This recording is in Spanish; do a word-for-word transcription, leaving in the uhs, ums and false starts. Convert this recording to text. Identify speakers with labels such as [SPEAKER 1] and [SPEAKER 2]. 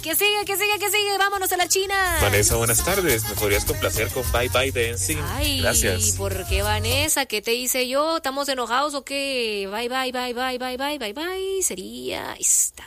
[SPEAKER 1] Que sigue, que sigue, que sigue. Vámonos a la China.
[SPEAKER 2] Vanessa, buenas tardes. ¿Me podrías complacer con Bye Bye de N Sync?
[SPEAKER 1] Ay,
[SPEAKER 2] gracias.
[SPEAKER 1] ¿por qué, Vanessa? ¿Qué te hice yo? ¿Estamos enojados o qué? Bye, bye, bye, bye, bye, bye, bye, bye. Sería esta.